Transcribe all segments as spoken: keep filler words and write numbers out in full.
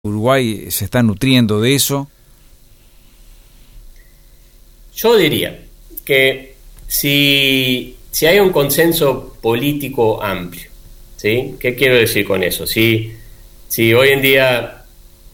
Uruguay se está nutriendo de eso. Yo diría que si, si hay un consenso político amplio, ¿sí? ¿Qué quiero decir con eso? Si, si hoy en día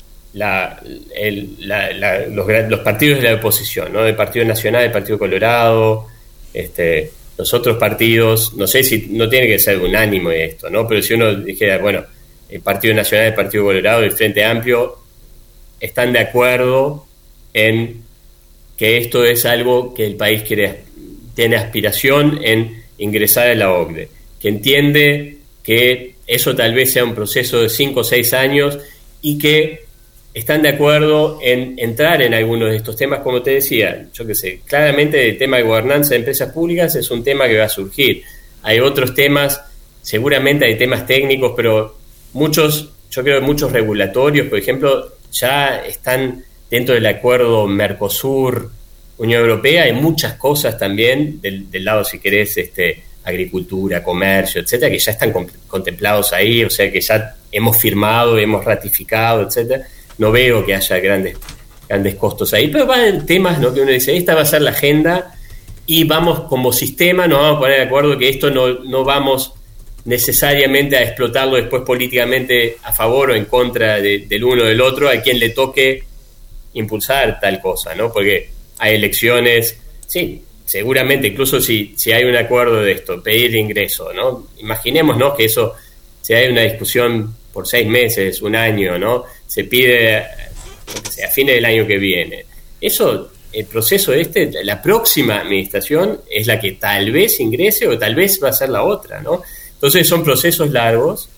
la, el, la, la, los, los partidos de la oposición, ¿no? El Partido Nacional, el Partido Colorado, este, los otros partidos, no sé si no tiene que ser unánime esto, ¿no? Pero si uno dijera, bueno, el Partido Nacional, el Partido Colorado y el Frente Amplio están de acuerdo en que esto es algo que el país quiere, tiene aspiración en ingresar a la O C D E, que entiende que eso tal vez sea un proceso de cinco o seis años y que están de acuerdo en entrar en algunos de estos temas, como te decía, yo qué sé, claramente el tema de gobernanza de empresas públicas es un tema que va a surgir. Hay otros temas, seguramente hay temas técnicos, pero muchos, yo creo que muchos regulatorios, por ejemplo, ya están dentro del acuerdo Mercosur-Unión Europea. Hay muchas cosas también del, del lado, si querés, este, agricultura, comercio, etcétera, que ya están con, contemplados ahí, o sea que ya hemos firmado, hemos ratificado, etcétera. No veo que haya grandes, grandes costos ahí, pero van temas, ¿no?, que uno dice, esta va a ser la agenda y vamos como sistema, nos vamos a poner de acuerdo que esto no, no vamos necesariamente a explotarlo después políticamente a favor o en contra de, del uno o del otro, a quien le toque impulsar tal cosa, ¿no? Porque hay elecciones, sí, seguramente, incluso si, si hay un acuerdo de esto, pedir ingreso, ¿no? Imaginemos, ¿no?, que eso, si hay una discusión por seis meses, un año, ¿no?, se pide, no sé, a fines del año que viene. Eso, el proceso este, la próxima administración es la que tal vez ingrese o tal vez va a ser la otra, ¿no? Entonces son procesos largos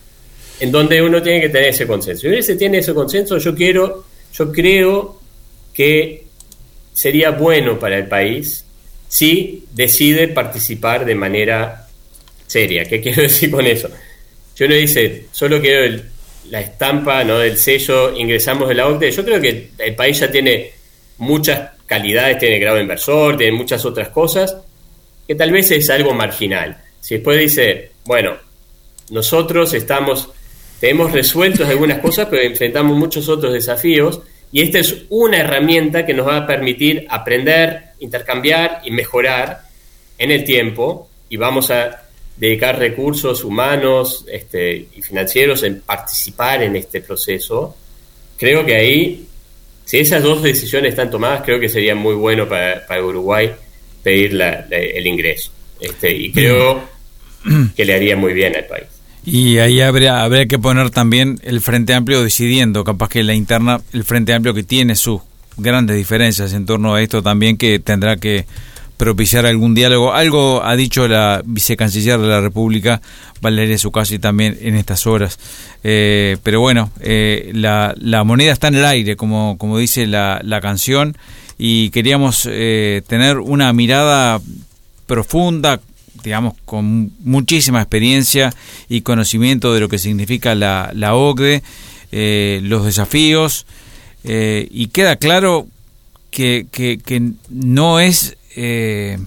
en donde uno tiene que tener ese consenso. Y una vez se tiene ese consenso, yo quiero, yo creo que sería bueno para el país si decide participar de manera seria. ¿Qué quiero decir con eso? Yo no dice, solo quiero el, la estampa, ¿no?, del sello, ingresamos de la O C D E. Yo creo que el país ya tiene muchas calidades, tiene grado inversor, tiene muchas otras cosas, que tal vez es algo marginal. Si después dice, bueno, nosotros estamos, tenemos resueltos algunas cosas, pero enfrentamos muchos otros desafíos, y esta es una herramienta que nos va a permitir aprender, intercambiar y mejorar en el tiempo, y vamos a dedicar recursos humanos este, y financieros en participar en este proceso. Creo que ahí, si esas dos decisiones están tomadas, creo que sería muy bueno para, para Uruguay pedir la, la, el ingreso. Este, y creo que le haría muy bien al país. Y ahí habría, habría que poner también el Frente Amplio decidiendo, capaz que la interna, el Frente Amplio, que tiene sus grandes diferencias en torno a esto también, que tendrá que propiciar algún diálogo. Algo ha dicho la vicecanciller de la República, Valeria Zuccasi, también en estas horas. Eh, pero bueno, eh, la, la moneda está en el aire, como, como dice la, la canción, y queríamos eh, tener una mirada profunda, digamos, con muchísima experiencia y conocimiento de lo que significa la, la O C D E, eh, los desafíos, eh, y queda claro que, que, que no es eh,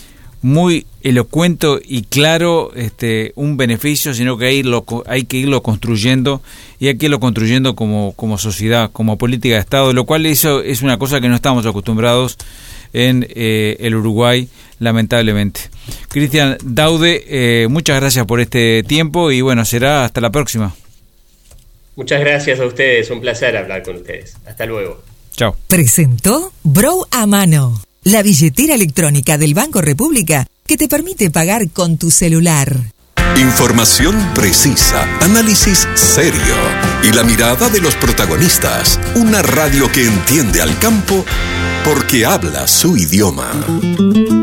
muy elocuente y claro este un beneficio, sino que hay, lo, hay que irlo construyendo, y hay que irlo construyendo como, como sociedad, como política de Estado, lo cual eso es una cosa que no estamos acostumbrados en eh, el Uruguay, lamentablemente. Cristian Daude, eh, muchas gracias por este tiempo y bueno, será hasta la próxima. Muchas gracias a ustedes, un placer hablar con ustedes. Hasta luego. Chao. Presentó Bro a Mano, la billetera electrónica del Banco República que te permite pagar con tu celular. Información precisa, análisis serio y la mirada de los protagonistas. Una radio que entiende al campo porque habla su idioma.